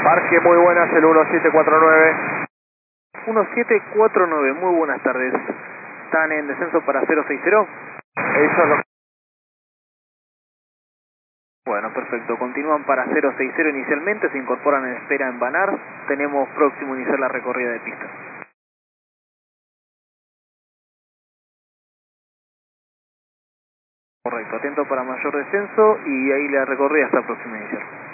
Marque, muy buenas, el 1749. 1749, muy buenas tardes. ¿Están en descenso para 060? Eso es lo que... Bueno, perfecto. Continúan para 060 inicialmente, se incorporan en espera en Banar. Tenemos próximo a iniciar la recorrida de pista. Correcto, atento para mayor descenso y ahí la recorrida está próxima a iniciar.